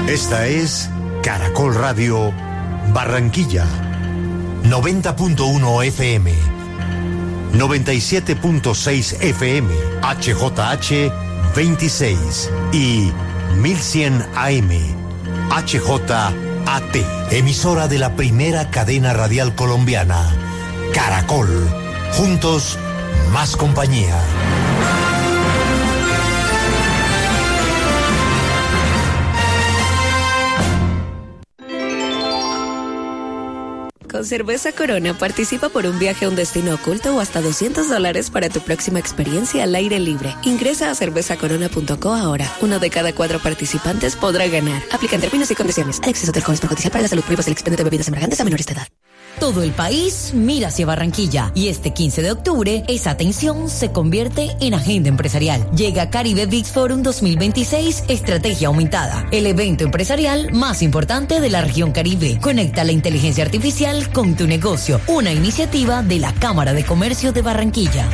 Esta es Caracol Radio Barranquilla, 90.1 FM, 97.6 FM, HJH 26 y 1100 AM, HJAT, emisora de la primera cadena radial colombiana, Caracol, juntos, más compañía. Con Cerveza Corona participa por un viaje a un destino oculto o hasta $200 para tu próxima experiencia al aire libre. Ingresa a cervezacorona.co ahora. 1 de cada 4 participantes podrá ganar. Aplican términos y condiciones. El exceso de alcohol es perjudicial para la salud. Prohíbas el expendio de bebidas embriagantes a menores de edad. Todo el país mira hacia Barranquilla y este 15 de octubre esa atención se convierte en agenda empresarial. Llega Caribe VIX Forum 2026, Estrategia Aumentada, el evento empresarial más importante de la región Caribe. Conecta la inteligencia artificial con tu negocio, una iniciativa de la Cámara de Comercio de Barranquilla.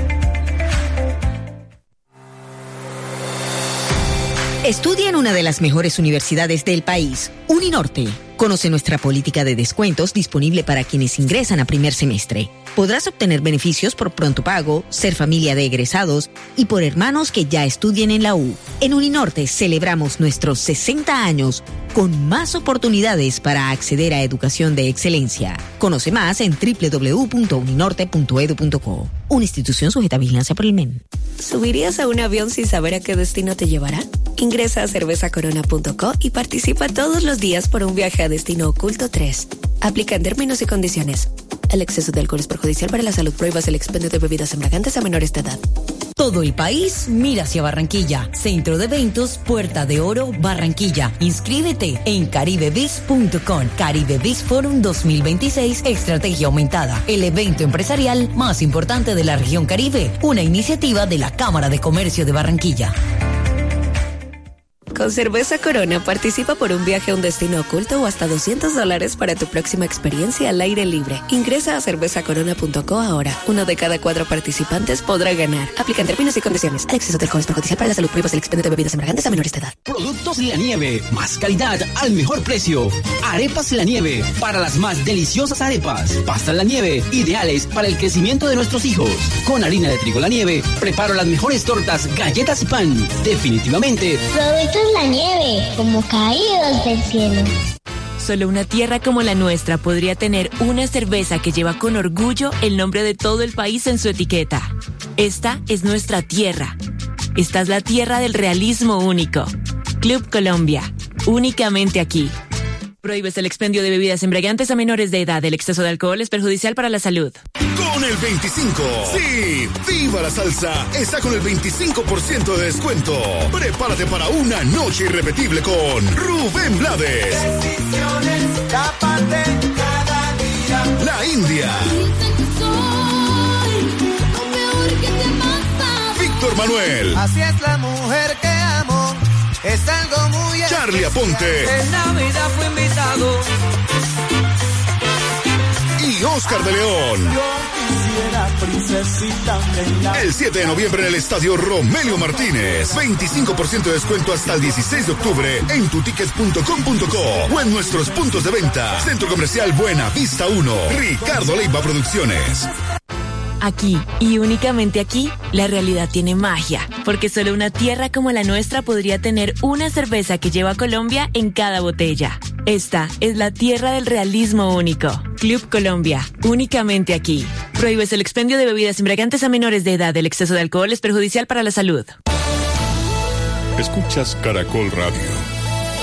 Estudia en una de las mejores universidades del país, Uninorte. Conoce nuestra política de descuentos disponible para quienes ingresan a primer semestre. Podrás obtener beneficios por pronto pago, ser familia de egresados y por hermanos que ya estudien en la U. En Uninorte celebramos nuestros 60 años con más oportunidades para acceder a educación de excelencia. Conoce más en www.uninorte.edu.co. Una institución sujeta a vigilancia por el MEN. ¿Subirías a un avión sin saber a qué destino te llevará? Ingresa a cervezacorona.co y participa todos los días por un viaje a Destino Oculto 3. Aplican términos y condiciones. El exceso de alcohol es perjudicial para la salud. Prohíbas el expendio de bebidas embriagantes a menores de edad. Todo el país mira hacia Barranquilla. Centro de Eventos Puerta de Oro, Barranquilla. Inscríbete en caribebiz.com. Caribe VIX Forum 2026, Estrategia Aumentada, el evento empresarial más importante de la región Caribe. Una iniciativa de la Cámara de Comercio de Barranquilla. Con Cerveza Corona participa por un viaje a un destino oculto o hasta $200 para tu próxima experiencia al aire libre. Ingresa a cervezacorona.co ahora. 1 de cada 4 participantes podrá ganar. Aplican términos y condiciones. El exceso de alcohol es perjudicial para la salud. Prohíbas el expendio de bebidas embriagantes a menores de edad. Productos La Nieve, más calidad al mejor precio. Arepas La Nieve, para las más deliciosas arepas. Pastas La Nieve, ideales para el crecimiento de nuestros hijos. Con harina de trigo La Nieve, preparo las mejores tortas, galletas y pan. Definitivamente, Productos La Nieve, como caídos del cielo. Solo una tierra como la nuestra podría tener una cerveza que lleva con orgullo el nombre de todo el país en su etiqueta. Esta es nuestra tierra. Esta es la tierra del realismo único. Club Colombia, únicamente aquí. Prohíbes el expendio de bebidas embriagantes a menores de edad. El exceso de alcohol es perjudicial para la salud. Con el 25. Sí, Viva la Salsa está con el 25% de descuento. Prepárate para una noche irrepetible con Rubén Blades, La India, Víctor Manuel. Así es la mujer que amo. Es algo muy Charlie Aponte. En Navidad fue invitado. Y Oscar de León. Yo quisiera princesita de el 7 de noviembre en el Estadio Romelio Martínez. 25% de descuento hasta el 16 de octubre en tutickets.com.co o en nuestros puntos de venta. Centro Comercial Buena Vista 1. Ricardo Leiva Producciones. Aquí, y únicamente aquí, la realidad tiene magia, porque solo una tierra como la nuestra podría tener una cerveza que lleva Colombia en cada botella. Esta es la tierra del realismo único. Club Colombia, únicamente aquí. Prohíbes el expendio de bebidas embriagantes a menores de edad. El exceso de alcohol es perjudicial para la salud. Escuchas Caracol Radio.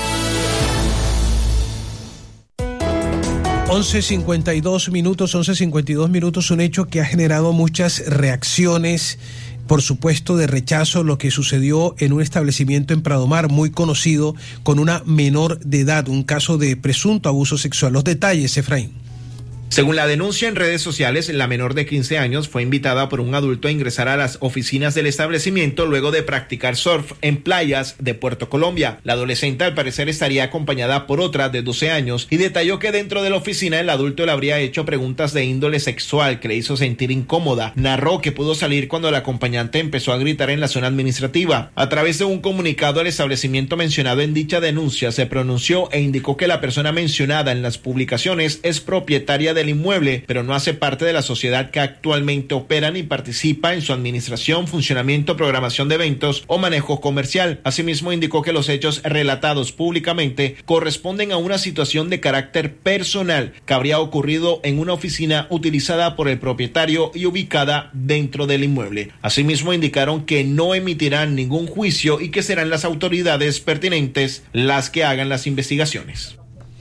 11:52 minutos, un hecho que ha generado muchas reacciones, por supuesto de rechazo, lo que sucedió en un establecimiento en Pradomar muy conocido con una menor de edad, un caso de presunto abuso sexual. Los detalles, Efraín. Según la denuncia en redes sociales, la menor de 15 años fue invitada por un adulto a ingresar a las oficinas del establecimiento luego de practicar surf en playas de Puerto Colombia. La adolescente al parecer estaría acompañada por otra de 12 años y detalló que dentro de la oficina el adulto le habría hecho preguntas de índole sexual que le hizo sentir incómoda. Narró que pudo salir cuando la acompañante empezó a gritar en la zona administrativa. A través de un comunicado, el establecimiento mencionado en dicha denuncia se pronunció e indicó que la persona mencionada en las publicaciones es propietaria del inmueble, pero no hace parte de la sociedad que actualmente opera ni participa en su administración, funcionamiento, programación de eventos o manejo comercial. Asimismo, indicó que los hechos relatados públicamente corresponden a una situación de carácter personal que habría ocurrido en una oficina utilizada por el propietario y ubicada dentro del inmueble. Asimismo, indicaron que no emitirán ningún juicio y que serán las autoridades pertinentes las que hagan las investigaciones.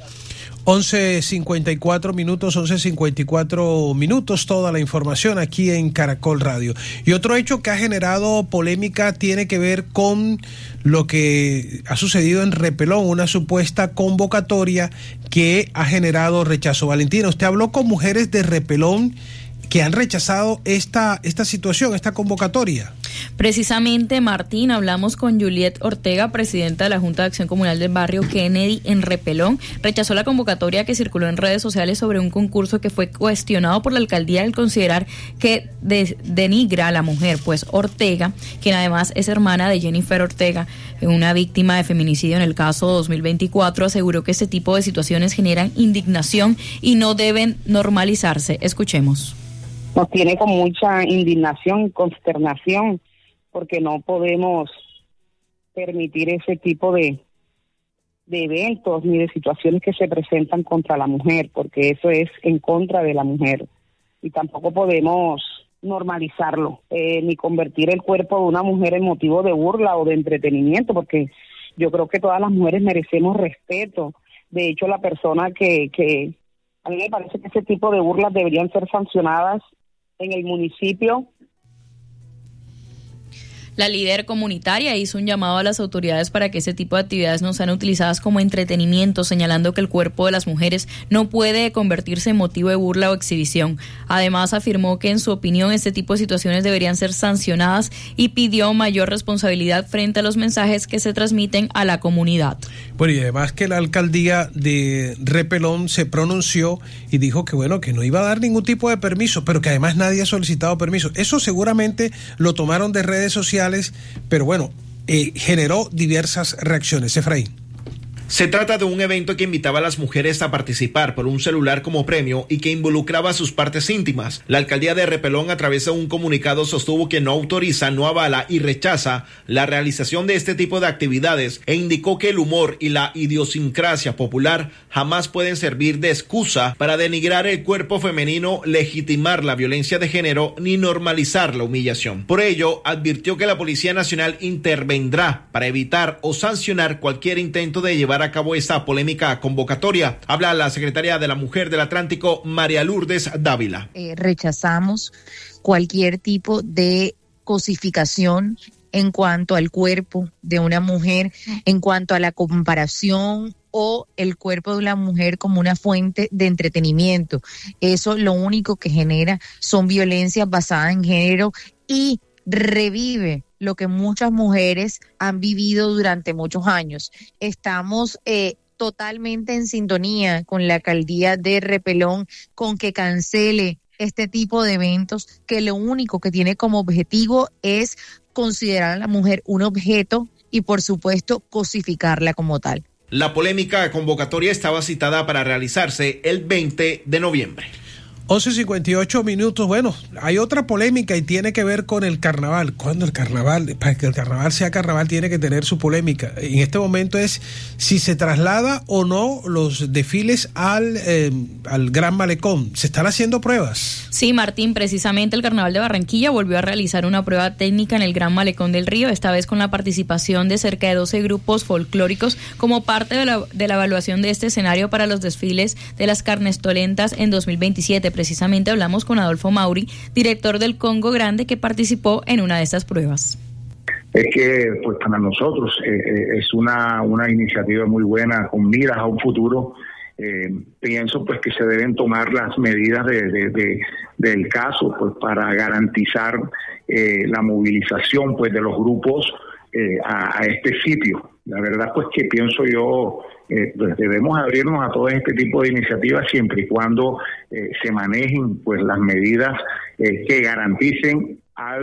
11:54 minutos, toda la información aquí en Caracol Radio. Y otro hecho que ha generado polémica tiene que ver con lo que ha sucedido en Repelón, una supuesta convocatoria que ha generado rechazo. Valentina, usted habló con mujeres de Repelón que han rechazado esta situación, esta convocatoria. Precisamente, Martín, hablamos con Juliet Ortega, presidenta de la Junta de Acción Comunal del barrio Kennedy en Repelón. Rechazó la convocatoria que circuló en redes sociales sobre un concurso que fue cuestionado por la alcaldía al considerar que denigra a la mujer. Pues Ortega, quien además es hermana de Jennifer Ortega, una víctima de feminicidio en el caso 2024, aseguró que este tipo de situaciones generan indignación y no deben normalizarse. Escuchemos. Nos tiene con mucha indignación y consternación porque no podemos permitir ese tipo de eventos ni de situaciones que se presentan contra la mujer, porque eso es en contra de la mujer y tampoco podemos normalizarlo, ni convertir el cuerpo de una mujer en motivo de burla o de entretenimiento, porque yo creo que todas las mujeres merecemos respeto. De hecho, la persona que a mí me parece que ese tipo de burlas deberían ser sancionadas en el municipio. La líder comunitaria hizo un llamado a las autoridades para que ese tipo de actividades no sean utilizadas como entretenimiento, señalando que el cuerpo de las mujeres no puede convertirse en motivo de burla o exhibición. Además, afirmó que en su opinión este tipo de situaciones deberían ser sancionadas y pidió mayor responsabilidad frente a los mensajes que se transmiten a la comunidad. Bueno, y además que la alcaldía de Repelón se pronunció y dijo que bueno, que no iba a dar ningún tipo de permiso, pero que además nadie ha solicitado permiso. Eso seguramente lo tomaron de redes sociales, pero bueno, generó diversas reacciones. Efraín. Se trata de un evento que invitaba a las mujeres a participar por un celular como premio y que involucraba sus partes íntimas. La alcaldía de Repelón, a través de un comunicado, sostuvo que no autoriza, no avala y rechaza la realización de este tipo de actividades e indicó que el humor y la idiosincrasia popular jamás pueden servir de excusa para denigrar el cuerpo femenino, legitimar la violencia de género ni normalizar la humillación. Por ello, advirtió que la Policía Nacional intervendrá para evitar o sancionar cualquier intento de llevar a cabo esta polémica convocatoria. Habla la secretaria de la Mujer del Atlántico, María Lourdes Dávila. Rechazamos cualquier tipo de cosificación en cuanto al cuerpo de una mujer, en cuanto a la comparación o el cuerpo de una mujer como una fuente de entretenimiento. Eso lo único que genera son violencias basadas en género y revive lo que muchas mujeres han vivido durante muchos años. Estamos totalmente en sintonía con la alcaldía de Repelón con que cancele este tipo de eventos que lo único que tiene como objetivo es considerar a la mujer un objeto y por supuesto cosificarla como tal. La polémica convocatoria estaba citada para realizarse el 20 de noviembre. 11:58 minutos. Bueno, hay otra polémica y tiene que ver con el carnaval. ¿Cuándo el carnaval? Para que el carnaval sea carnaval tiene que tener su polémica. En este momento es si se traslada o no los desfiles al Gran Malecón. ¿Se están haciendo pruebas? Sí, Martín, precisamente el Carnaval de Barranquilla volvió a realizar una prueba técnica en el Gran Malecón del Río, esta vez con la participación de cerca de 12 grupos folclóricos como parte de la evaluación de este escenario para los desfiles de las Carnestolentas en 2027. Precisamente hablamos con Adolfo Mauri, director del Congo Grande, que participó en una de estas pruebas. Es que pues para nosotros es una iniciativa muy buena con miras a un futuro pienso pues que se deben tomar las medidas del caso pues para garantizar la movilización pues de los grupos a este sitio. La verdad pues que pienso yo pues debemos abrirnos a todo este tipo de iniciativas siempre y cuando se manejen pues las medidas que garanticen a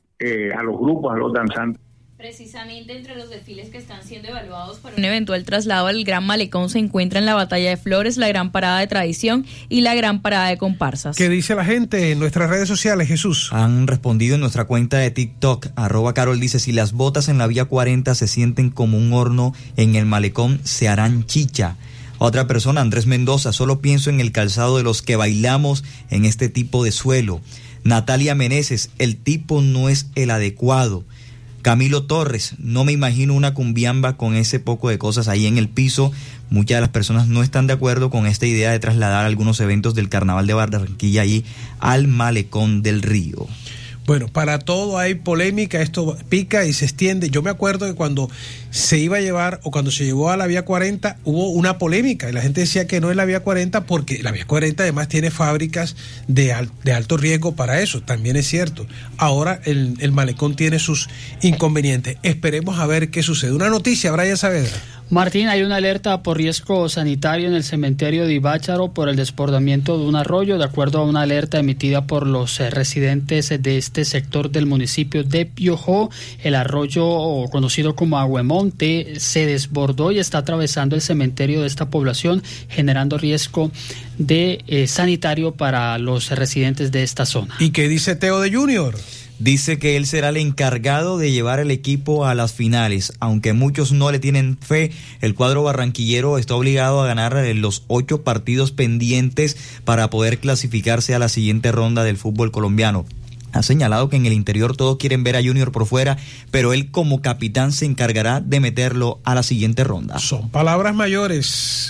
los grupos, a los danzantes. Precisamente entre los desfiles que están siendo evaluados para un eventual traslado al Gran Malecón se encuentran la Batalla de Flores, la Gran Parada de Tradición y la Gran Parada de Comparsas. ¿Qué dice la gente en nuestras redes sociales, Jesús? Han respondido en nuestra cuenta de TikTok, @Carol dice: si las botas en la vía 40 se sienten como un horno en el Malecón, se harán chicha. Otra persona, Andrés Mendoza: solo pienso en el calzado de los que bailamos en este tipo de suelo. Natalia Meneses: el tipo no es el adecuado. Camilo Torres: no me imagino una cumbiamba con ese poco de cosas ahí en el piso. Muchas de las personas no están de acuerdo con esta idea de trasladar algunos eventos del Carnaval de Barranquilla ahí al Malecón del Río. Bueno, para todo hay polémica, esto pica y se extiende. Yo me acuerdo que cuando se iba a llevar o cuando se llevó a la vía 40 hubo una polémica y la gente decía que no es la vía 40 porque la vía 40 además tiene fábricas de alto riesgo para eso, también es cierto. Ahora el Malecón tiene sus inconvenientes. Esperemos a ver qué sucede. Una noticia, Brian Saavedra. Martín, hay una alerta por riesgo sanitario en el cementerio de Ibácharo por el desbordamiento de un arroyo. De acuerdo a una alerta emitida por los residentes de este sector del municipio de Piojó, el arroyo conocido como Agüemonte se desbordó y está atravesando el cementerio de esta población, generando riesgo de sanitario para los residentes de esta zona. ¿Y qué dice Teo de Junior? Dice que él será el encargado de llevar el equipo a las finales. Aunque muchos no le tienen fe, el cuadro barranquillero está obligado a ganar los 8 partidos pendientes para poder clasificarse a la siguiente ronda del fútbol colombiano. Ha señalado que en el interior todos quieren ver a Junior por fuera, pero él como capitán se encargará de meterlo a la siguiente ronda. Son palabras mayores.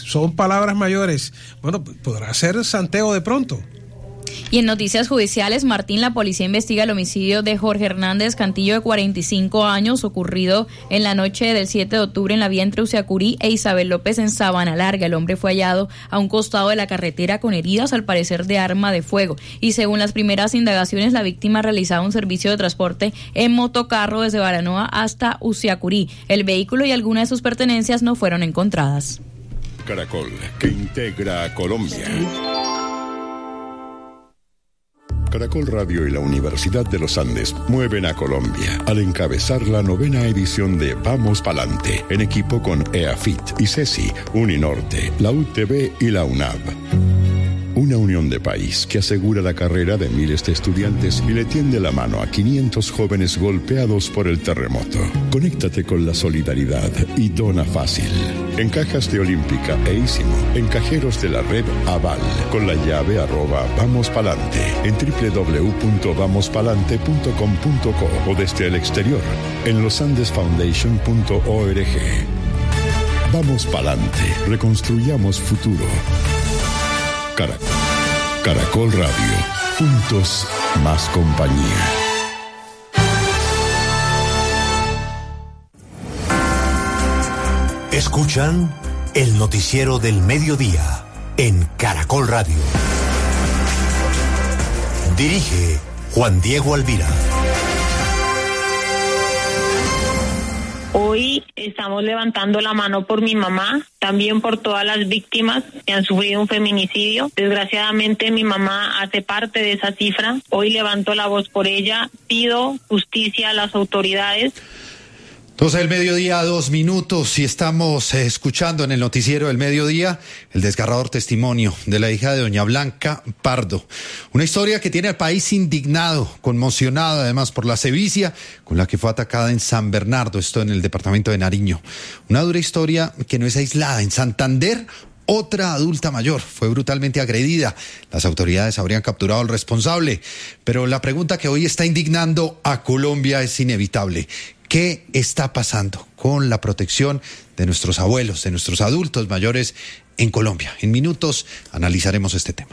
Bueno, podrá ser Santiago de pronto. Y en noticias judiciales, Martín, la policía investiga el homicidio de Jorge Hernández Cantillo, de 45 años, ocurrido en la noche del 7 de octubre en la vía entre Uciacurí e Isabel López en Sabana Larga. El hombre fue hallado a un costado de la carretera con heridas, al parecer de arma de fuego. Y según las primeras indagaciones, la víctima realizaba un servicio de transporte en motocarro desde Baranoa hasta Uciacurí. El vehículo y algunas de sus pertenencias no fueron encontradas. Caracol, que integra a Colombia. Caracol Radio y la Universidad de los Andes mueven a Colombia al encabezar la 9ª edición de Vamos Palante, en equipo con EAFIT, ICESI, Uninorte, la UTB y la UNAV. Una unión de país que asegura la carrera de miles de estudiantes y le tiende la mano a 500 jóvenes golpeados por el terremoto. Conéctate con la solidaridad y dona fácil. En cajas de Olímpica e Ísimo, en cajeros de la red Aval, con la llave @vamospalante, en www.vamospalante.com.co o desde el exterior, en losandesfoundation.org. Vamos Palante, reconstruyamos futuro. Caracol Radio, juntos más compañía. Escuchan el noticiero del mediodía en Caracol Radio. Dirige Juan Diego Alvira. Hoy estamos levantando la mano por mi mamá, también por todas las víctimas que han sufrido un feminicidio. Desgraciadamente mi mamá hace parte de esa cifra. Hoy levanto la voz por ella, pido justicia a las autoridades. 12 del mediodía, 2 minutos, y estamos escuchando en el noticiero del mediodía el desgarrador testimonio de la hija de doña Blanca Pardo. Una historia que tiene al país indignado, conmocionado además por la sevicia con la que fue atacada en San Bernardo, esto en el departamento de Nariño. Una dura historia que no es aislada. En Santander, otra adulta mayor fue brutalmente agredida. Las autoridades habrían capturado al responsable, pero la pregunta que hoy está indignando a Colombia es inevitable. ¿Qué está pasando con la protección de nuestros abuelos, de nuestros adultos mayores en Colombia? En minutos analizaremos este tema.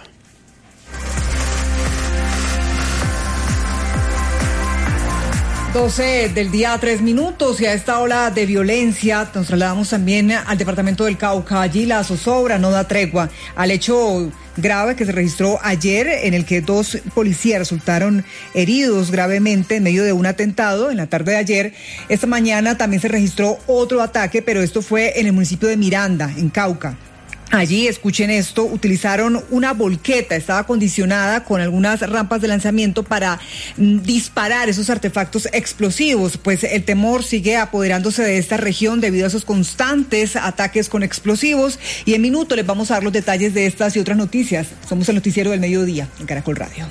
12 del día, 3 minutos, y a esta ola de violencia nos trasladamos también al departamento del Cauca. Allí la zozobra no da tregua al hecho grave que se registró ayer, en el que 2 policías resultaron heridos gravemente en medio de un atentado en la tarde de ayer. Esta mañana también se registró otro ataque, pero esto fue en el municipio de Miranda, en Cauca. Allí, escuchen esto, utilizaron una volqueta, estaba acondicionada con algunas rampas de lanzamiento para disparar esos artefactos explosivos, pues el temor sigue apoderándose de esta región debido a esos constantes ataques con explosivos, y en minuto les vamos a dar los detalles de estas y otras noticias. Somos el noticiero del mediodía en Caracol Radio.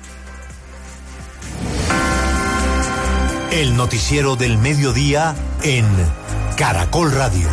El noticiero del mediodía en Caracol Radio.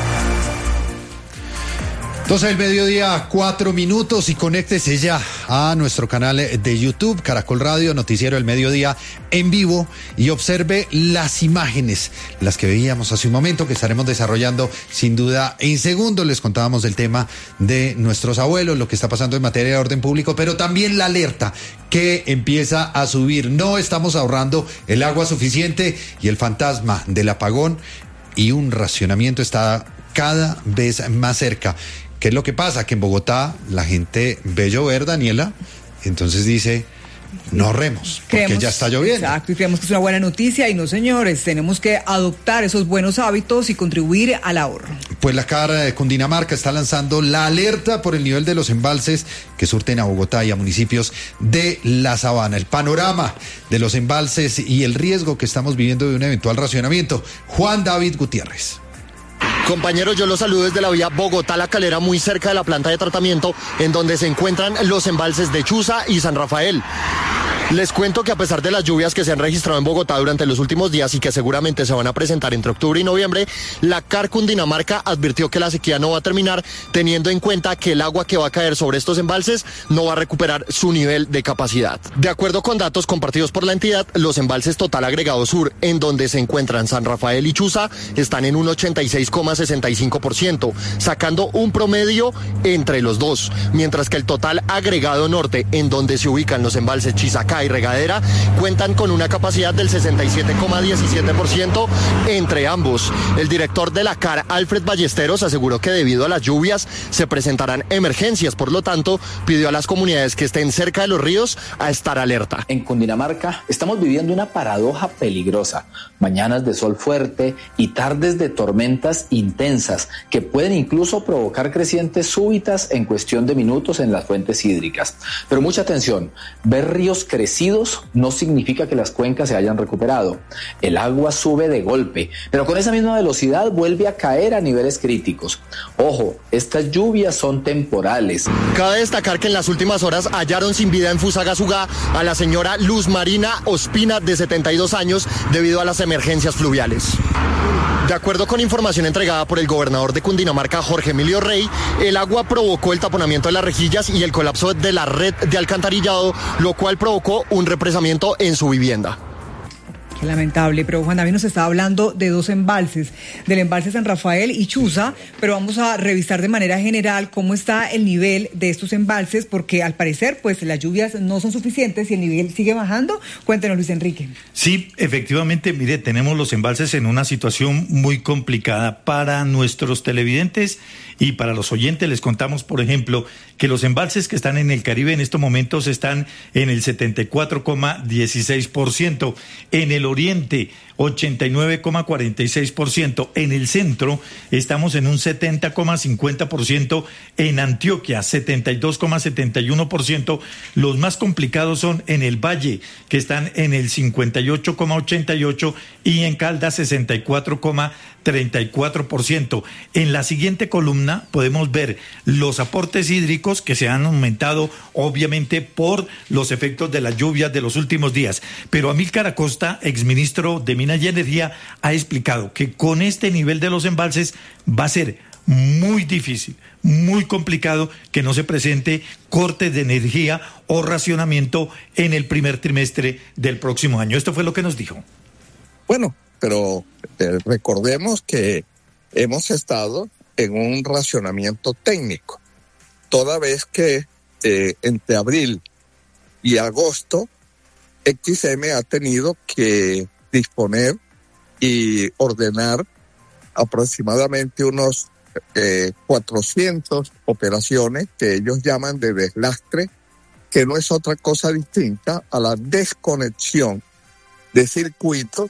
12 del mediodía, 4 minutos, y conéctese ya a nuestro canal de YouTube, Caracol Radio, Noticiero del Mediodía en vivo, y observe las imágenes, las que veíamos hace un momento, que estaremos desarrollando sin duda en segundos. Les contábamos del tema de nuestros abuelos, lo que está pasando en materia de orden público, pero también la alerta que empieza a subir. No estamos ahorrando el agua suficiente, y el fantasma del apagón y un racionamiento está cada vez más cerca. ¿Qué es lo que pasa? Que en Bogotá la gente ve llover, Daniela, entonces dice, no ahorremos, porque ya está lloviendo. Exacto, y creemos que es una buena noticia, y no, señores, tenemos que adoptar esos buenos hábitos y contribuir al ahorro. Pues la CAR de Cundinamarca está lanzando la alerta por el nivel de los embalses que surten a Bogotá y a municipios de la Sabana. El panorama de los embalses y el riesgo que estamos viviendo de un eventual racionamiento. Juan David Gutiérrez. Compañeros, yo los saludo desde la vía Bogotá-La Calera, muy cerca de la planta de tratamiento, en donde se encuentran los embalses de Chuza y San Rafael. Les cuento que a pesar de las lluvias que se han registrado en Bogotá durante los últimos días y que seguramente se van a presentar entre octubre y noviembre, la CAR Cundinamarca advirtió que la sequía no va a terminar, teniendo en cuenta que el agua que va a caer sobre estos embalses no va a recuperar su nivel de capacidad. De acuerdo con datos compartidos por la entidad, los embalses Total Agregado Sur, en donde se encuentran San Rafael y Chuza, están en un 86,65%, sacando un promedio entre los dos, mientras que el Total Agregado Norte, en donde se ubican los embalses Chizacá y Regadera, cuentan con una capacidad del 67,17% entre ambos. El director de la CAR, Alfred Ballesteros, aseguró que debido a las lluvias se presentarán emergencias, por lo tanto pidió a las comunidades que estén cerca de los ríos a estar alerta. En Cundinamarca estamos viviendo una paradoja peligrosa, mañanas de sol fuerte y tardes de tormentas intensas que pueden incluso provocar crecientes súbitas en cuestión de minutos en las fuentes hídricas. Pero mucha atención, ver ríos crecidos no significa que las cuencas se hayan recuperado. El agua sube de golpe, pero con esa misma velocidad vuelve a caer a niveles críticos. Ojo, estas lluvias son temporales. Cabe destacar que en las últimas horas hallaron sin vida en Fusagasugá a la señora Luz Marina Ospina, de 72 años, debido a las emergencias fluviales. De acuerdo con información entregada por el gobernador de Cundinamarca, Jorge Emilio Rey, el agua provocó el taponamiento de las rejillas y el colapso de la red de alcantarillado, lo cual provocó un represamiento en su vivienda. Qué lamentable, pero Juan David nos está hablando de 2 embalses, del embalse San Rafael y Chuza, pero vamos a revisar de manera general cómo está el nivel de estos embalses, porque al parecer pues las lluvias no son suficientes y el nivel sigue bajando. Cuéntenos, Luis Enrique. Sí, efectivamente, mire, tenemos los embalses en una situación muy complicada. Para nuestros televidentes y para los oyentes les contamos, por ejemplo, que los embalses que están en el Caribe en estos momentos están en el 74,16%, en el Oriente 89,46%, en el centro estamos en un 70,50%, en Antioquia 72,71%, los más complicados son en el Valle, que están en el 58,88%, y en Caldas 64,34%. En la siguiente columna podemos ver los aportes hídricos que se han aumentado obviamente por los efectos de las lluvias de los últimos días, pero Amílcar Acosta, exministro de Minas y Energía, ha explicado que con este nivel de los embalses va a ser muy difícil, muy complicado que no se presente cortes de energía o racionamiento en el primer trimestre del próximo año. Esto fue lo que nos dijo. Bueno, pero recordemos que hemos estado en un racionamiento técnico, toda vez que entre abril y agosto XM ha tenido que disponer y ordenar aproximadamente unos 400 operaciones que ellos llaman de deslastre, que no es otra cosa distinta a la desconexión de circuitos.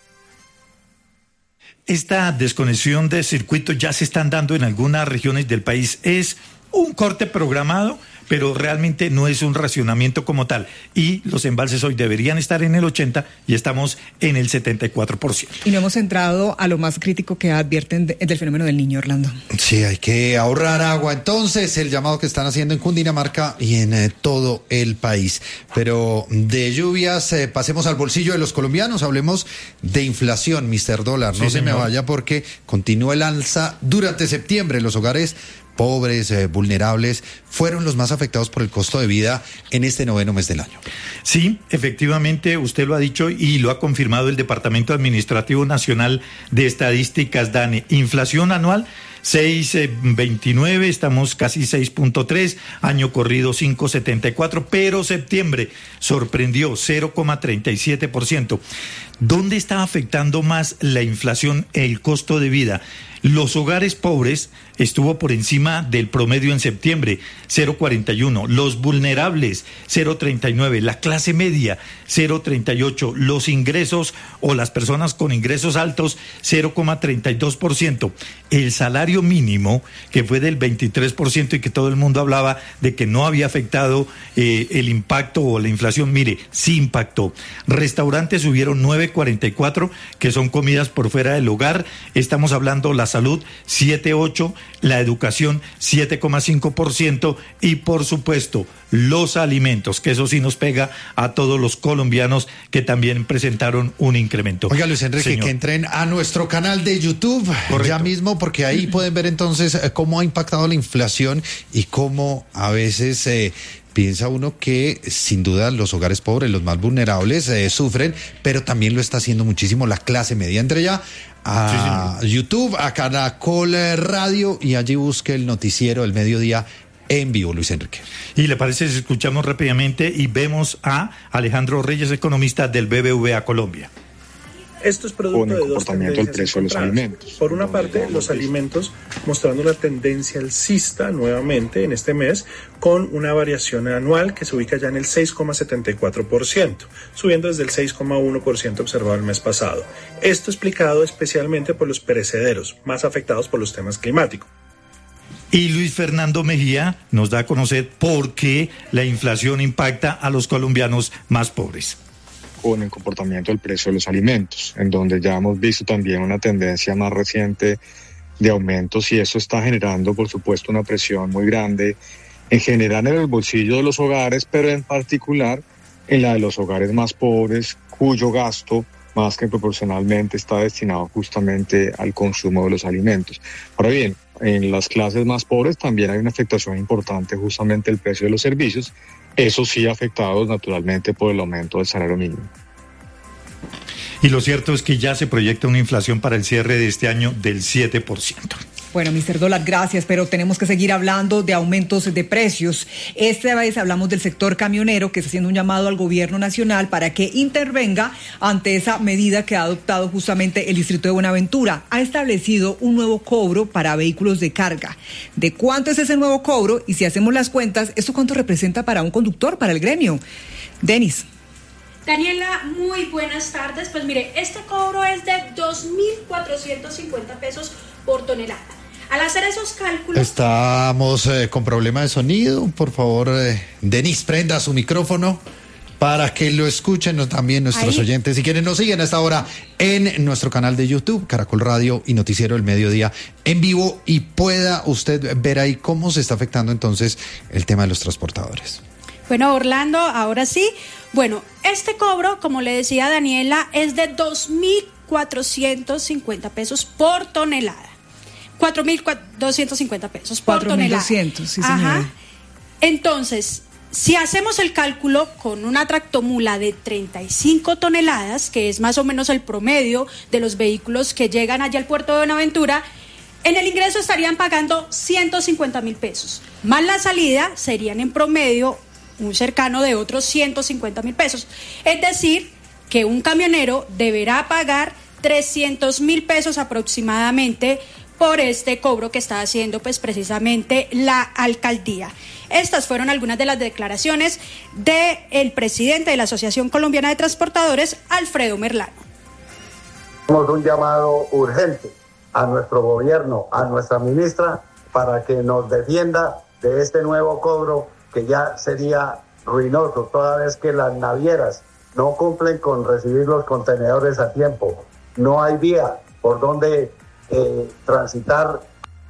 Esta desconexión de circuitos ya se están dando en algunas regiones del país. Es un corte programado, pero realmente no es un racionamiento como tal. Y los embalses hoy deberían estar en el 80% y estamos en el 74%. Y no hemos entrado a lo más crítico que advierten del fenómeno del Niño, Orlando. Sí, hay que ahorrar agua. Entonces, el llamado que están haciendo en Cundinamarca y en todo el país. Pero de lluvias, pasemos al bolsillo de los colombianos. Hablemos de inflación, Mr. Dólar. No se me vaya porque continúa el alza durante septiembre. Los hogares pobres, vulnerables, fueron los más afectados por el costo de vida en este 9º mes del año. Sí, efectivamente, usted lo ha dicho y lo ha confirmado el Departamento Administrativo Nacional de Estadísticas, DANE. Inflación anual 6.29, estamos casi 6.3, año corrido 5.74, pero septiembre sorprendió 0.37%. ¿Dónde está afectando más la inflación, el costo de vida? Los hogares pobres estuvo por encima del promedio en septiembre, 0.41. Los vulnerables, 0.39. La clase media, 0.38. Los ingresos o las personas con ingresos altos, 0.32%. El salario mínimo, que fue del 23% y que todo el mundo hablaba de que no había afectado el impacto o la inflación, mire, sí impactó. Restaurantes subieron 9.44, que son comidas por fuera del hogar. Estamos hablando la salud, 7.8%. La educación 7.5% y por supuesto los alimentos, que eso sí nos pega a todos los colombianos que también presentaron un incremento. Oiga, Luis Enrique, señor, que entren a nuestro canal de YouTube. Correcto. Ya mismo, porque ahí pueden ver entonces cómo ha impactado la inflación y cómo a veces piensa uno que sin duda los hogares pobres, los más vulnerables, sufren, pero también lo está haciendo muchísimo la clase media. Entre ya a YouTube, a Caracol Radio, y allí busque el noticiero del mediodía en vivo, Luis Enrique. ¿Y le parece si escuchamos rápidamente y vemos a Alejandro Reyes, economista del BBVA Colombia? Esto es producto de dos tendencias encontradas. Por una parte, los alimentos mostrando una tendencia alcista nuevamente en este mes, con una variación anual que se ubica ya en el 6,74%, subiendo desde el 6,1% observado el mes pasado. Esto explicado especialmente por los perecederos, más afectados por los temas climáticos. Y Luis Fernando Mejía nos da a conocer por qué la inflación impacta a los colombianos más pobres. Con el comportamiento del precio de los alimentos, en donde ya hemos visto también una tendencia más reciente de aumentos, y eso está generando, por supuesto, una presión muy grande en general en el bolsillo de los hogares, pero en particular en la de los hogares más pobres, cuyo gasto más que proporcionalmente está destinado justamente al consumo de los alimentos. Ahora bien, en las clases más pobres también hay una afectación importante justamente del precio de los servicios, eso sí afectados naturalmente por el aumento del salario mínimo. Y lo cierto es que ya se proyecta una inflación para el cierre de este año del 7%. Bueno, Mr. Dólar, gracias, pero tenemos que seguir hablando de aumentos de precios. Esta vez hablamos del sector camionero, que está haciendo un llamado al gobierno nacional para que intervenga ante esa medida que ha adoptado justamente el distrito de Buenaventura. Ha establecido un nuevo cobro para vehículos de carga. ¿De cuánto es ese nuevo cobro? Y si hacemos las cuentas, ¿esto cuánto representa para un conductor, para el gremio? Denis. Daniela, muy buenas tardes. Pues mire, este cobro es de 2.450 pesos por tonelada. Al hacer esos cálculos... Estamos con problema de sonido. Por favor, Denis, prenda su micrófono para que lo escuchen también nuestros oyentes y quienes nos siguen a esta hora en nuestro canal de YouTube, Caracol Radio y Noticiero del Mediodía en vivo, y pueda usted ver ahí cómo se está afectando entonces el tema de los transportadores. Bueno, Orlando, ahora sí. Bueno, este cobro, como le decía Daniela, es de 2.450 pesos por tonelada. 4.250 pesos por tonelada. 4.200, sí, señora. Ajá. Entonces, si hacemos el cálculo con una tractomula de 35 toneladas, que es más o menos el promedio de los vehículos que llegan allá al puerto de Buenaventura, en el ingreso estarían pagando 150.000 pesos. Más la salida serían en promedio un cercano de otros 150.000 pesos. Es decir, que un camionero deberá pagar 300.000 pesos aproximadamente por este cobro que está haciendo pues precisamente la alcaldía. Estas fueron algunas de las declaraciones del presidente de la Asociación Colombiana de Transportadores, Alfredo Merlano. Hacemos un llamado urgente a nuestro gobierno, a nuestra ministra, para que nos defienda de este nuevo cobro que ya sería ruinoso, toda vez que las navieras no cumplen con recibir los contenedores a tiempo. No hay vía por donde transitar.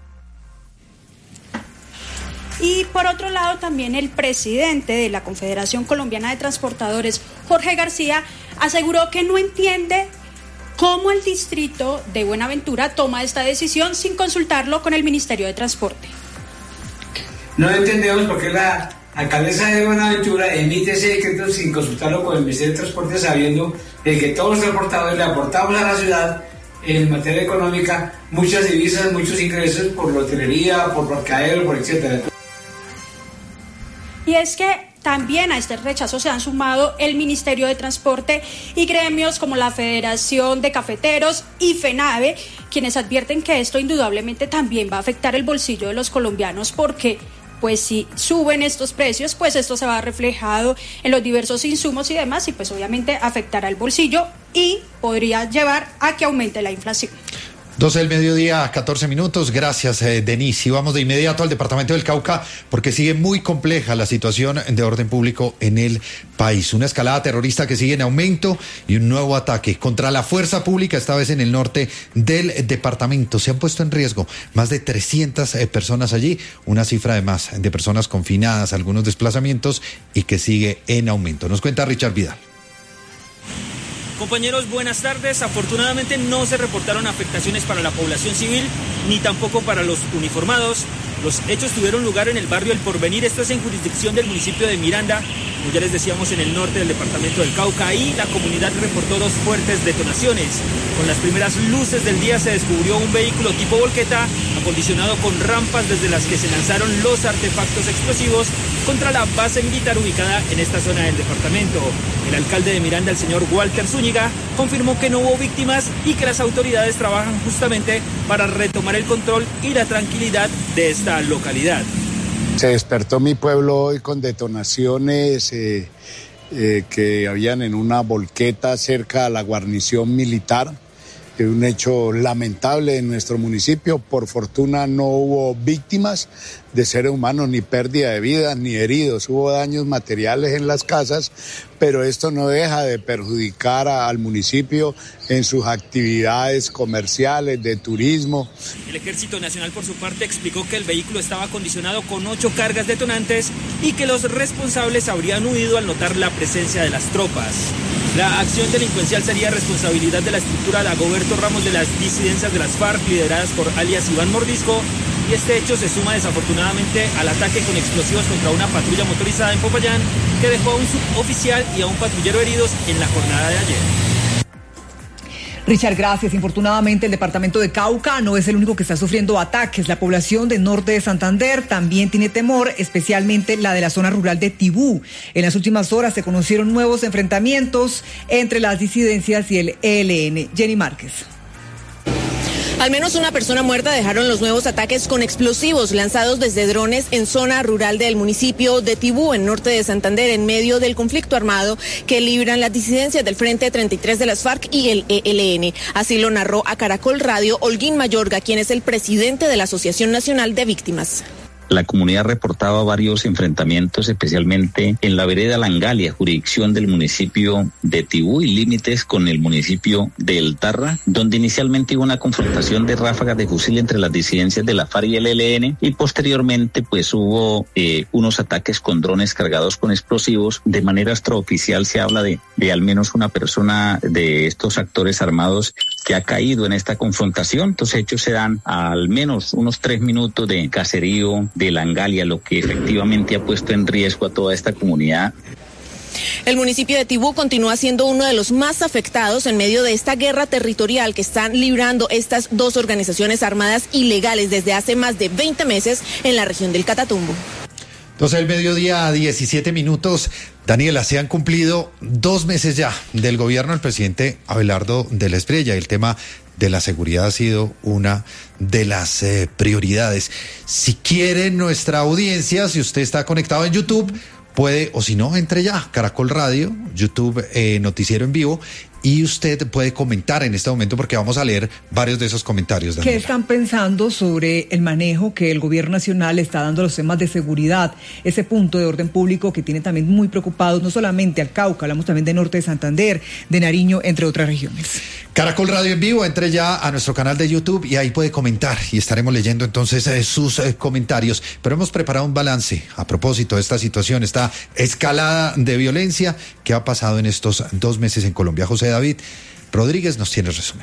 Y por otro lado, también el presidente de la Confederación Colombiana de Transportadores, Jorge García, aseguró que no entiende cómo el distrito de Buenaventura toma esta decisión sin consultarlo con el Ministerio de Transporte. No entendemos por qué la alcaldesa de Buenaventura emite ese decreto sin consultarlo con el Ministerio de Transporte, sabiendo de que todos los transportadores le aportamos a la ciudad en materia económica muchas divisas, muchos ingresos por la hotelería, por parqueadero, por etcétera. Y es que también a este rechazo se han sumado el Ministerio de Transporte y gremios como la Federación de Cafeteros y FENAVE, quienes advierten que esto indudablemente también va a afectar el bolsillo de los colombianos, porque pues si suben estos precios, pues esto se va reflejado en los diversos insumos y demás, y pues obviamente afectará el bolsillo y podría llevar a que aumente la inflación. 12 del mediodía, 14 minutos. Gracias, Denise. Y vamos de inmediato al departamento del Cauca, porque sigue muy compleja la situación de orden público en el país. Una escalada terrorista que sigue en aumento y un nuevo ataque contra la fuerza pública, esta vez en el norte del departamento. Se han puesto en riesgo más de 300 personas allí, una cifra además de personas confinadas, algunos desplazamientos, y que sigue en aumento. Nos cuenta Richard Vidal. Compañeros, buenas tardes. Afortunadamente no se reportaron afectaciones para la población civil ni tampoco para los uniformados. Los hechos tuvieron lugar en el barrio El Porvenir, esto es en jurisdicción del municipio de Miranda, como ya les decíamos, en el norte del departamento del Cauca. Ahí la comunidad reportó 2 fuertes detonaciones. Con las primeras luces del día se descubrió un vehículo tipo volqueta acondicionado con rampas desde las que se lanzaron los artefactos explosivos contra la base militar ubicada en esta zona del departamento. El alcalde de Miranda, el señor Walter Zúñiga, confirmó que no hubo víctimas y que las autoridades trabajan justamente para retomar el control y la tranquilidad de esta localidad. Se despertó mi pueblo hoy con detonaciones que habían en una volqueta cerca a la guarnición militar. Un hecho lamentable en nuestro municipio. Por fortuna no hubo víctimas de seres humanos, ni pérdida de vidas, ni heridos. Hubo daños materiales en las casas, pero esto no deja de perjudicar al municipio en sus actividades comerciales, de turismo. El Ejército Nacional, por su parte, explicó que el vehículo estaba acondicionado con 8 cargas detonantes y que los responsables habrían huido al notar la presencia de las tropas. La acción delincuencial sería responsabilidad de la estructura Dagoberto Ramos de las disidencias de las FARC, lideradas por alias Iván Mordisco, y este hecho se suma desafortunadamente al ataque con explosivos contra una patrulla motorizada en Popayán, que dejó a un suboficial y a un patrullero heridos en la jornada de ayer. Richard, gracias. Infortunadamente, el departamento de Cauca no es el único que está sufriendo ataques. La población del norte de Santander también tiene temor, especialmente la de la zona rural de Tibú. En las últimas horas se conocieron nuevos enfrentamientos entre las disidencias y el ELN. Jenny Márquez. Al menos una persona muerta dejaron los nuevos ataques con explosivos lanzados desde drones en zona rural del municipio de Tibú, en norte de Santander, en medio del conflicto armado que libran las disidencias del Frente 33 de las FARC y el ELN. Así lo narró a Caracol Radio Holguín Mayorga, quien es el presidente de la Asociación Nacional de Víctimas. La comunidad reportaba varios enfrentamientos, especialmente en la vereda Langalia, jurisdicción del municipio de Tibú y límites con el municipio de El Tarra, donde inicialmente hubo una confrontación de ráfagas de fusil entre las disidencias de la FARC y el ELN, y posteriormente pues hubo unos ataques con drones cargados con explosivos. De manera extraoficial se habla de al menos una persona de estos actores armados que ha caído en esta confrontación. Estos hechos se dan a al menos unos 3 minutos de caserío de Langalia, lo que efectivamente ha puesto en riesgo a toda esta comunidad. El municipio de Tibú continúa siendo uno de los más afectados en medio de esta guerra territorial que están librando estas 2 organizaciones armadas ilegales desde hace más de 20 meses en la región del Catatumbo. Entonces, el mediodía, 17 minutos. Daniela, se han cumplido 2 meses ya del gobierno del presidente Abelardo de la Espriella. El tema de la seguridad ha sido una de las prioridades. Si quiere nuestra audiencia, si usted está conectado en YouTube, puede, o si no, entre ya, Caracol Radio, YouTube, Noticiero en Vivo, y usted puede comentar en este momento porque vamos a leer varios de esos comentarios. Daniela. ¿Qué están pensando sobre el manejo que el gobierno nacional está dando a los temas de seguridad? Ese punto de orden público que tiene también muy preocupados no solamente al Cauca, hablamos también de Norte de Santander, de Nariño, entre otras regiones. Caracol Radio en Vivo, entre ya a nuestro canal de YouTube y ahí puede comentar y estaremos leyendo entonces sus comentarios. Pero hemos preparado un balance a propósito de esta situación, esta escalada de violencia que ha pasado en estos 2 meses en Colombia. José David Rodríguez nos tiene el resumen.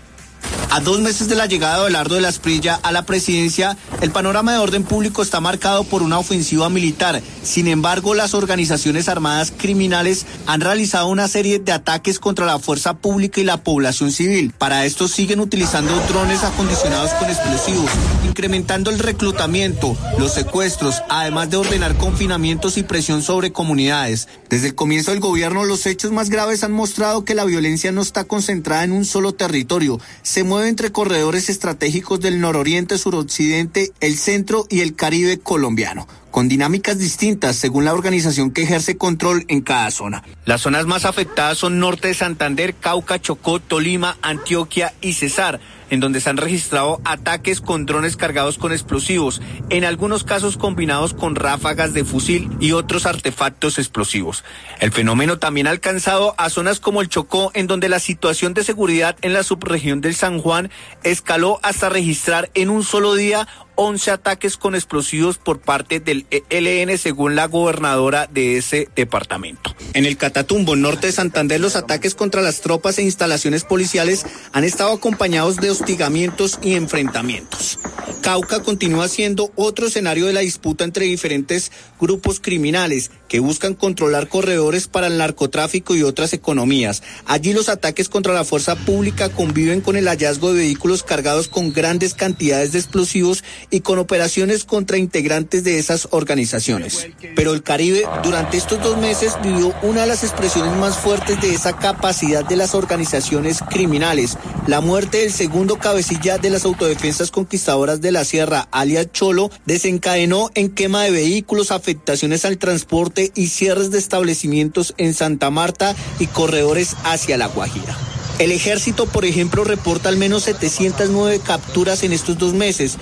A 2 meses de la llegada de Abelardo de la Espriella a la presidencia, el panorama de orden público está marcado por una ofensiva militar. Sin embargo, las organizaciones armadas criminales han realizado una serie de ataques contra la fuerza pública y la población civil. Para esto siguen utilizando drones acondicionados con explosivos, incrementando el reclutamiento, los secuestros, además de ordenar confinamientos y presión sobre comunidades. Desde el comienzo del gobierno, los hechos más graves han mostrado que la violencia no está concentrada en un solo territorio. Se mueve entre corredores estratégicos del nororiente, suroccidente, el centro y el Caribe colombiano, con dinámicas distintas según la organización que ejerce control en cada zona. Las zonas más afectadas son Norte de Santander, Cauca, Chocó, Tolima, Antioquia y Cesar, en donde se han registrado ataques con drones cargados con explosivos, en algunos casos combinados con ráfagas de fusil y otros artefactos explosivos. El fenómeno también ha alcanzado a zonas como el Chocó, en donde la situación de seguridad en la subregión del San Juan escaló hasta registrar en un solo día 11 ataques con explosivos por parte del ELN, según la gobernadora de ese departamento. En el Catatumbo, norte de Santander, los ataques contra las tropas e instalaciones policiales han estado acompañados de hostigamientos y enfrentamientos. Cauca continúa siendo otro escenario de la disputa entre diferentes grupos criminales que buscan controlar corredores para el narcotráfico y otras economías. Allí los ataques contra la fuerza pública conviven con el hallazgo de vehículos cargados con grandes cantidades de explosivos y con operaciones contra integrantes de esas organizaciones. Pero el Caribe durante estos 2 meses vivió una de las expresiones más fuertes de esa capacidad de las organizaciones criminales. La muerte del segundo cabecilla de las autodefensas conquistadoras de la Sierra, alias Cholo, desencadenó en quema de vehículos, afectaciones al transporte y cierres de establecimientos en Santa Marta y corredores hacia La Guajira. El ejército, por ejemplo, reporta al menos 709 capturas en estos 2 meses,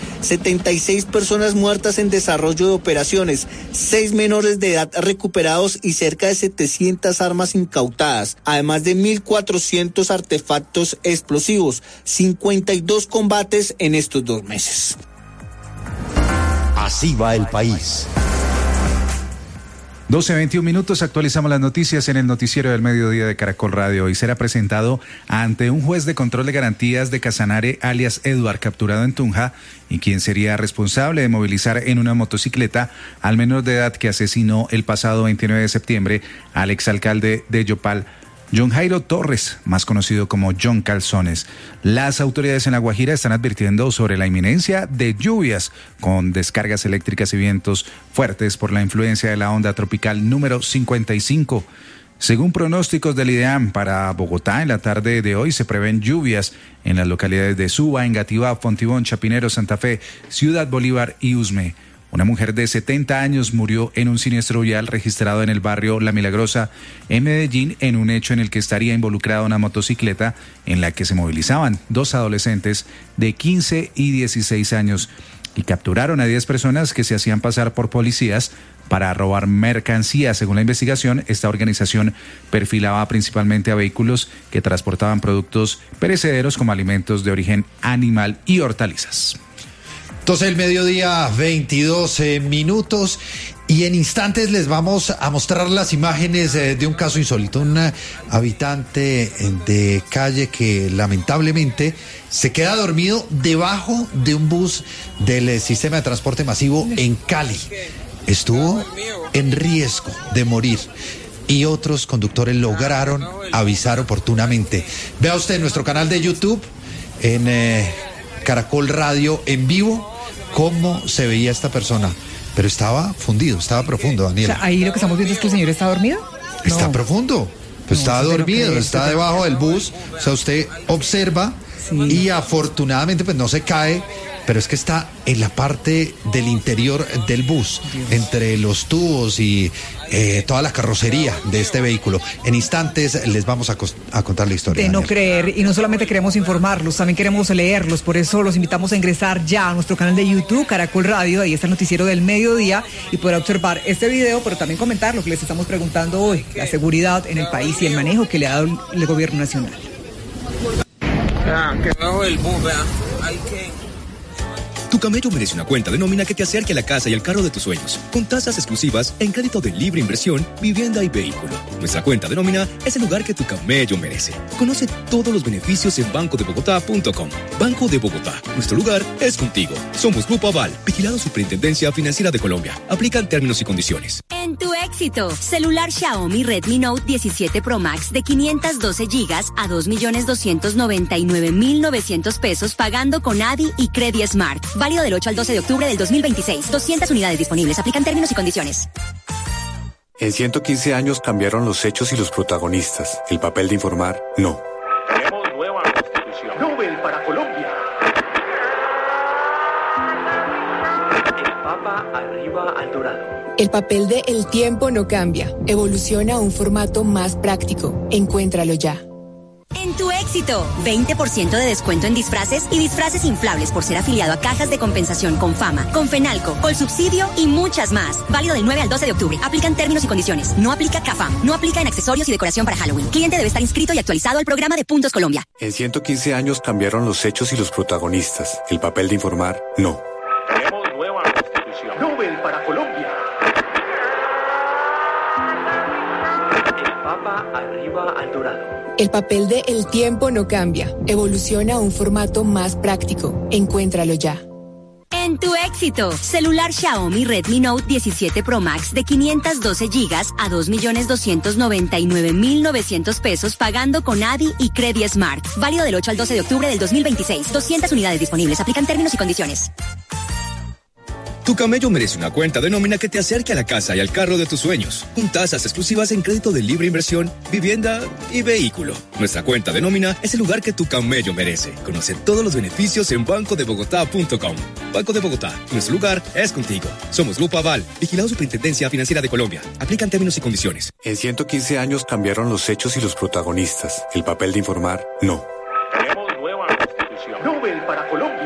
76 personas muertas en desarrollo de operaciones, 6 menores de edad recuperados y cerca de 700 armas incautadas, además de 1.400 artefactos explosivos, 52 combates en estos 2 meses. Así va el país. 12:21, actualizamos las noticias en el noticiero del mediodía de Caracol Radio. Hoy será presentado ante un juez de control de garantías de Casanare, alias Eduard, capturado en Tunja, y quien sería responsable de movilizar en una motocicleta al menor de edad que asesinó el pasado 29 de septiembre al exalcalde de Yopal, John Jairo Torres, más conocido como John Calzones. Las autoridades en La Guajira están advirtiendo sobre la inminencia de lluvias con descargas eléctricas y vientos fuertes por la influencia de la onda tropical número 55. Según pronósticos del IDEAM, para Bogotá en la tarde de hoy se prevén lluvias en las localidades de Suba, Engativá, Fontibón, Chapinero, Santa Fe, Ciudad Bolívar y Usme. Una mujer de 70 años murió en un siniestro vial registrado en el barrio La Milagrosa, en Medellín, en un hecho en el que estaría involucrada una motocicleta en la que se movilizaban 2 adolescentes de 15 y 16 años y capturaron a 10 personas que se hacían pasar por policías para robar mercancía. Según la investigación, esta organización perfilaba principalmente a vehículos que transportaban productos perecederos como alimentos de origen animal y hortalizas. Entonces el mediodía, 22 minutos, y en instantes les vamos a mostrar las imágenes de un caso insólito. Un habitante de calle que lamentablemente se queda dormido debajo de un bus del sistema de transporte masivo en Cali. Estuvo en riesgo de morir y otros conductores lograron avisar oportunamente. Vea usted nuestro canal de YouTube en Caracol Radio en vivo. cómo se veía esta persona, pero estaba fundido, estaba profundo, Daniela. O sea, ahí lo que estamos viendo es que el señor está dormido. Está profundo, pues está dormido, está debajo del bus, o sea, usted observa y afortunadamente pues no se cae, pero es que está en la parte del interior del bus, entre los tubos y toda la carrocería de este vehículo. En instantes les vamos a contar la historia. De no creer, y no solamente queremos informarlos, también queremos leerlos, por eso los invitamos a ingresar ya a nuestro canal de YouTube, Caracol Radio, ahí está el noticiero del mediodía, y podrá observar este video, pero también comentar lo que les estamos preguntando hoy, la seguridad en el país y el manejo que le ha dado el gobierno nacional. Que bajo el bus, vea, hay que... Tu camello merece una cuenta de nómina que te acerque a la casa y al carro de tus sueños, con tasas exclusivas en crédito de libre inversión, vivienda y vehículo. Nuestra cuenta de nómina es el lugar que tu camello merece. Conoce todos los beneficios en bancodebogotá.com. Banco de Bogotá, nuestro lugar es contigo. Somos Grupo Aval, vigilado Superintendencia Financiera de Colombia. Aplican términos y condiciones. En tu éxito, celular Xiaomi Redmi Note 17 Pro Max de 512 GB a 2.299.900 pesos pagando con ADI y Credit Smart. Válido del 8 al 12 de octubre del 2026. 200 unidades disponibles. Aplican términos y condiciones. En 115 años cambiaron los hechos y los protagonistas. El papel de informar, no. Tenemos nueva constitución. Nobel para Colombia. El Papa arriba al dorado. El papel de El Tiempo no cambia. Evoluciona a un formato más práctico. Encuéntralo ya. En tu éxito, 20% de descuento en disfraces y disfraces inflables por ser afiliado a cajas de compensación con Fama, con Fenalco, Colsubsidio y muchas más. Válido del 9 al 12 de octubre. Aplican términos y condiciones. No aplica CAFAM. No aplica en accesorios y decoración para Halloween. Cliente debe estar inscrito y actualizado al programa de Puntos Colombia. En 115 años cambiaron los hechos y los protagonistas. El papel de informar, no. Tenemos nueva constitución. Nobel para Colombia. El Papa arriba al dorado. El papel de El Tiempo no cambia. Evoluciona a un formato más práctico. Encuéntralo ya. En tu éxito, celular Xiaomi Redmi Note 17 Pro Max de 512 GB a 2.299.900 pesos pagando con ADI y Credit Smart. Válido del 8 al 12 de octubre del 2026. 200 unidades disponibles. Aplican términos y condiciones. Tu camello merece una cuenta de nómina que te acerque a la casa y al carro de tus sueños, con tasas exclusivas en crédito de libre inversión, vivienda y vehículo. Nuestra cuenta de nómina es el lugar que tu camello merece. Conoce todos los beneficios en bancodebogotá.com. Banco de Bogotá, nuestro lugar es contigo. Somos Grupo Aval, vigilado Superintendencia Financiera de Colombia. Aplican términos y condiciones. En 115 años cambiaron los hechos y los protagonistas. El papel de informar, no. Tenemos nueva constitución. Nobel para Colombia.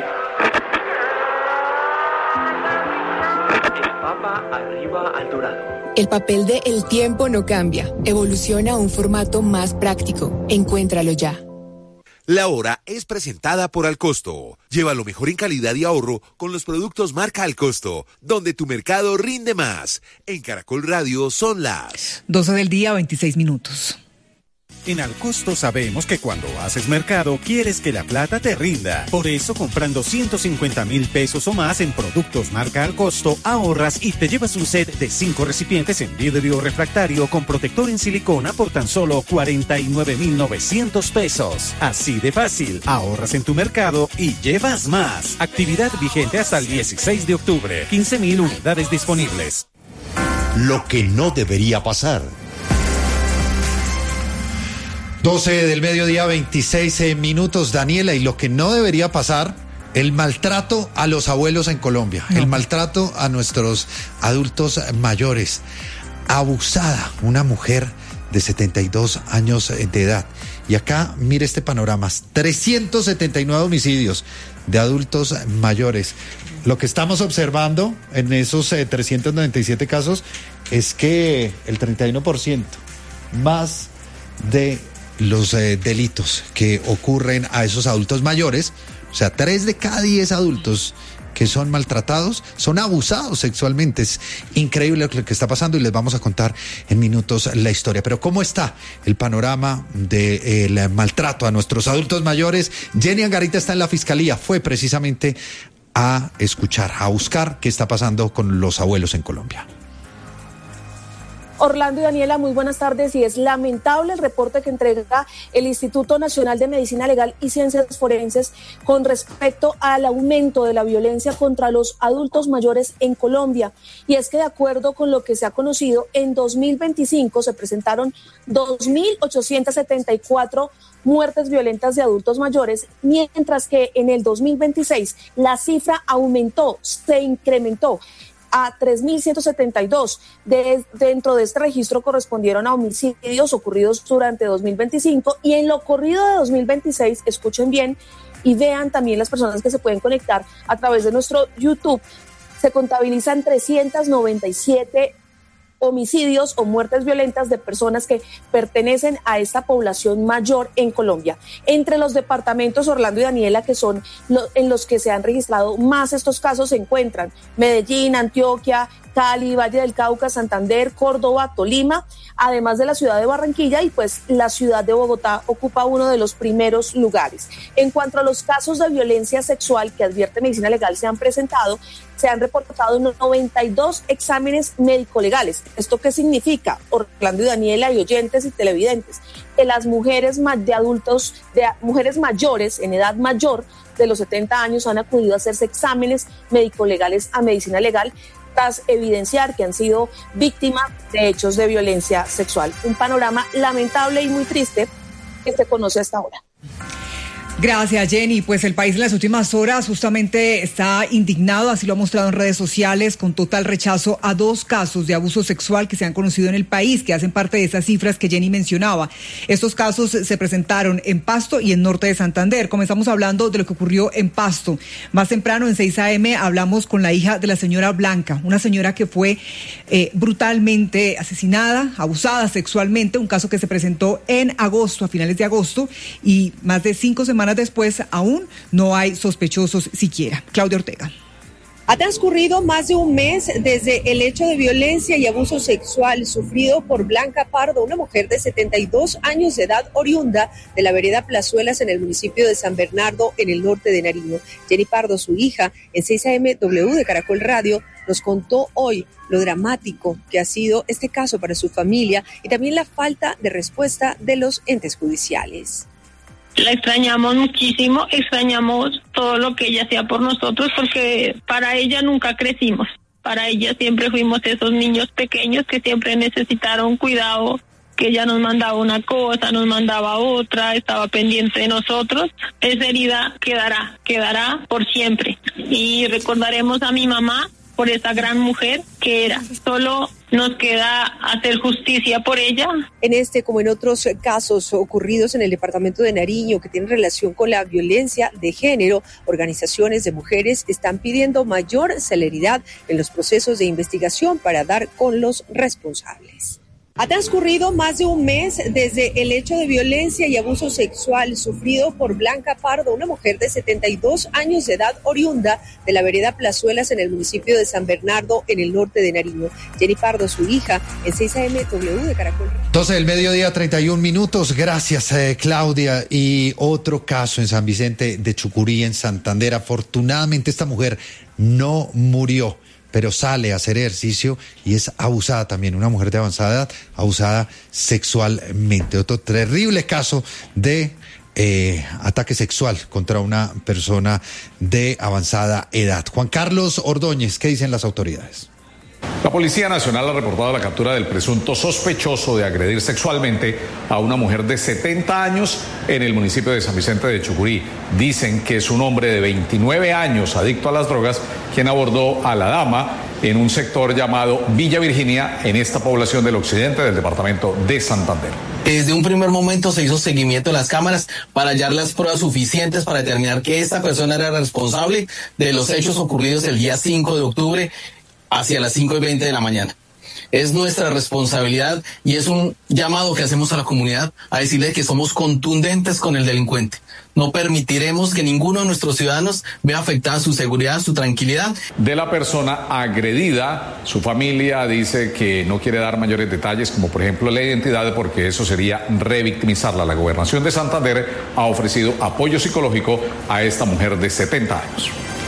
Papa arriba al dorado. El papel de El Tiempo no cambia. Evoluciona a un formato más práctico. Encuéntralo ya. La hora es presentada por Alcosto. Lleva lo mejor en calidad y ahorro con los productos marca Alcosto, donde tu mercado rinde más. En Caracol Radio son las 12 del día, 26 minutos. En Alcosto sabemos que cuando haces mercado quieres que la plata te rinda. Por eso, comprando 150.000 pesos o más en productos marca Alcosto, ahorras y te llevas un set de 5 recipientes en vidrio refractario con protector en silicona por tan solo 49.900 pesos. Así de fácil, ahorras en tu mercado y llevas más. Actividad vigente hasta el 16 de octubre. 15.000 unidades disponibles. Lo que no debería pasar. 12 del mediodía, 26 minutos, Daniela, y lo que no debería pasar, el maltrato a los abuelos en Colombia, el maltrato a nuestros adultos mayores. Abusada, una mujer de 72 años de edad. Y acá, mire este panorama, 379 homicidios de adultos mayores. Lo que estamos observando en esos 397 casos es que el 31% más de los delitos que ocurren a esos adultos mayores, o sea, 3 de cada 10 adultos que son maltratados, son abusados sexualmente. Es increíble lo que está pasando y les vamos a contar en minutos la historia. Pero ¿cómo está el panorama del maltrato a nuestros adultos mayores? Jenny Angarita está en la Fiscalía, fue precisamente a escuchar, a buscar qué está pasando con los abuelos en Colombia. Orlando y Daniela, muy buenas tardes. Y es lamentable el reporte que entrega el Instituto Nacional de Medicina Legal y Ciencias Forenses con respecto al aumento de la violencia contra los adultos mayores en Colombia. Y es que de acuerdo con lo que se ha conocido, en 2025 se presentaron 2.874 muertes violentas de adultos mayores, mientras que en el 2026 la cifra aumentó, se incrementó a 3.172. Dentro de este registro correspondieron a homicidios ocurridos durante 2025 y en lo corrido de 2026, escuchen bien y vean también las personas que se pueden conectar a través de nuestro YouTube, se contabilizan 397 homicidios o muertes violentas de personas que pertenecen a esta población mayor en Colombia. Entre los departamentos, Orlando y Daniela, que son en los que se han registrado más estos casos, se encuentran Medellín, Antioquia, Cali, Valle del Cauca, Santander, Córdoba, Tolima, además de la ciudad de Barranquilla, y pues la ciudad de Bogotá ocupa uno de los primeros lugares. En cuanto a los casos de violencia sexual que advierte Medicina Legal se han presentado, se han reportado 92 exámenes médico-legales. ¿Esto qué significa, Orlando y Daniela y oyentes y televidentes? Que las mujeres mujeres mayores, en edad mayor de los 70 años, han acudido a hacerse exámenes médico-legales a Medicina Legal tras evidenciar que han sido víctimas de hechos de violencia sexual. Un panorama lamentable y muy triste que se conoce hasta ahora. Gracias, Jenny. Pues el país en las últimas horas justamente está indignado, así lo ha mostrado en redes sociales, con total rechazo a 2 casos de abuso sexual que se han conocido en el país, que hacen parte de esas cifras que Jenny mencionaba. Estos casos se presentaron en Pasto y en Norte de Santander. Comenzamos hablando de lo que ocurrió en Pasto. Más temprano, en 6 a.m., hablamos con la hija de la señora Blanca, una señora que fue brutalmente asesinada, abusada sexualmente, un caso que se presentó en agosto, a finales de agosto, y más de 5 semanas después aún no hay sospechosos siquiera. Claudia Ortega. Ha transcurrido más de un mes desde el hecho de violencia y abuso sexual sufrido por Blanca Pardo, una mujer de 72 años de edad oriunda de la vereda Plazuelas en el municipio de San Bernardo, en el norte de Nariño. Jenny Pardo, su hija, en 6 AM W de Caracol Radio, nos contó hoy lo dramático que ha sido este caso para su familia y también la falta de respuesta de los entes judiciales. La extrañamos muchísimo, extrañamos todo lo que ella hacía por nosotros, porque para ella nunca crecimos. Para ella siempre fuimos esos niños pequeños que siempre necesitaron cuidado, que ella nos mandaba una cosa, nos mandaba otra, estaba pendiente de nosotros. Esa herida quedará por siempre. Y recordaremos a mi mamá por esa gran mujer que era. Solo nos queda hacer justicia por ella. En este, como en otros casos ocurridos en el departamento de Nariño que tienen relación con la violencia de género, organizaciones de mujeres están pidiendo mayor celeridad en los procesos de investigación para dar con los responsables. Ha transcurrido más de un mes desde el hecho de violencia y abuso sexual sufrido por Blanca Pardo, una mujer de 72 años de edad oriunda de la vereda Plazuelas en el municipio de San Bernardo, en el norte de Nariño. Jenny Pardo, su hija, en 6 AM W de Caracol. 12 del mediodía, 31 minutos. Gracias, Claudia. Y otro caso en San Vicente de Chucurí, en Santander. Afortunadamente esta mujer no murió, pero sale a hacer ejercicio y es abusada también, una mujer de avanzada edad, abusada sexualmente. Otro terrible caso de ataque sexual contra una persona de avanzada edad. Juan Carlos Ordóñez, ¿qué dicen las autoridades? La Policía Nacional ha reportado la captura del presunto sospechoso de agredir sexualmente a una mujer de 70 años en el municipio de San Vicente de Chucurí. Dicen que es un hombre de 29 años adicto a las drogas quien abordó a la dama en un sector llamado Villa Virginia en esta población del occidente del departamento de Santander. Desde un primer momento se hizo seguimiento de las cámaras para hallar las pruebas suficientes para determinar que esta persona era responsable de los hechos ocurridos el día 5 de octubre hacia las 5:20 de la mañana. Es nuestra responsabilidad y es un llamado que hacemos a la comunidad a decirle que somos contundentes con el delincuente. No permitiremos que ninguno de nuestros ciudadanos vea afectada su seguridad, su tranquilidad. De la persona agredida, su familia dice que no quiere dar mayores detalles, como por ejemplo la identidad, porque eso sería revictimizarla. La Gobernación de Santander ha ofrecido apoyo psicológico a esta mujer de 70 años.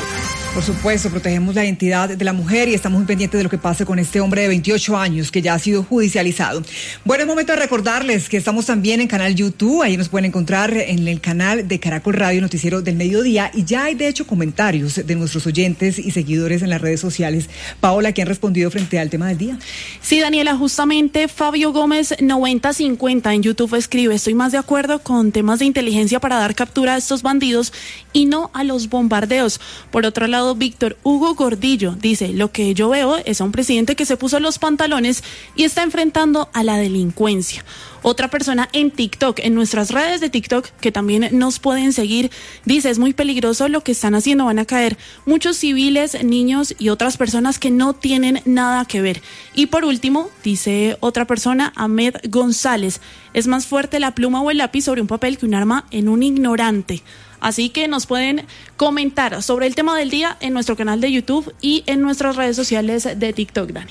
Por supuesto, protegemos la identidad de la mujer y estamos muy pendientes de lo que pase con este hombre de 28 años que ya ha sido judicializado. Bueno, es momento de recordarles que estamos también en canal YouTube, ahí nos pueden encontrar en el canal de Caracol Radio, Noticiero del Mediodía, y ya hay de hecho comentarios de nuestros oyentes y seguidores en las redes sociales. Paola, ¿quién ha respondido frente al tema del día? Sí, Daniela, justamente Fabio Gómez 9050 en YouTube escribe: estoy más de acuerdo con temas de inteligencia para dar captura a estos bandidos y no a los bombardeos. Por otro lado, Víctor Hugo Gordillo dice: lo que yo veo es a un presidente que se puso los pantalones y está enfrentando a la delincuencia. Otra persona en TikTok, en nuestras redes de TikTok, que también nos pueden seguir, dice: es muy peligroso lo que están haciendo, van a caer muchos civiles, niños y otras personas que no tienen nada que ver. Y por último, dice otra persona, Ahmed González: es más fuerte la pluma o el lápiz sobre un papel que un arma en un ignorante. Así que nos pueden comentar sobre el tema del día en nuestro canal de YouTube y en nuestras redes sociales de TikTok, Dani.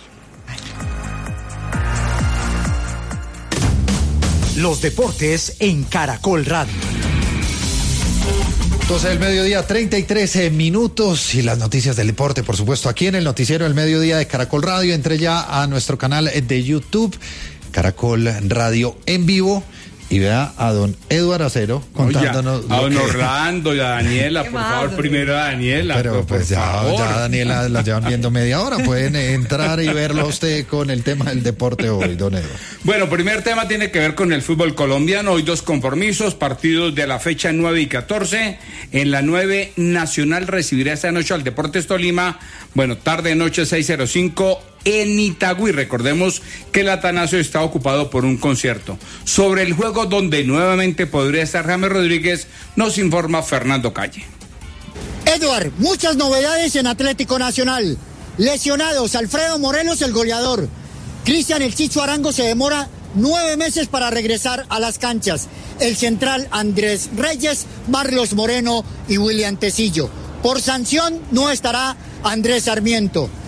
Los deportes en Caracol Radio. Entonces el mediodía, 33 minutos y las noticias del deporte, por supuesto, aquí en el noticiero del mediodía de Caracol Radio. Entre ya a nuestro canal de YouTube, Caracol Radio en vivo. Y vea a don Eduardo Acero contándonos. A don Orlando y a Daniela, por favor, primero a Daniela. Pero pues ya Daniela la llevan viendo media hora. Pueden entrar y verlo a usted con el tema del deporte hoy, don Eduardo. Bueno, primer tema tiene que ver con el fútbol colombiano. Hoy dos compromisos, partidos de la fecha 9 y 14. En la 9, Nacional recibirá esta noche al Deportes Tolima. Bueno, tarde noche 6:05. En Itagüí, recordemos que el Atanasio está ocupado por un concierto. Sobre el juego donde nuevamente podría estar James Rodríguez, nos informa Fernando Calle. Eduard, muchas novedades en Atlético Nacional. Lesionados, Alfredo Morelos, el goleador. Cristian El Chicho Arango se demora 9 meses para regresar a las canchas. El central Andrés Reyes, Marlos Moreno y William Tecillo. Por sanción no estará Andrés Sarmiento.